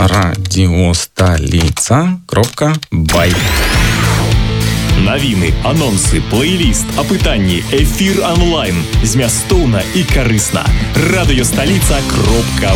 radiostolica.by. Навіны, анонсы, плейліст, апытанні, эфір онлайн. Змястоўна і карысна. Радыёсталіца.by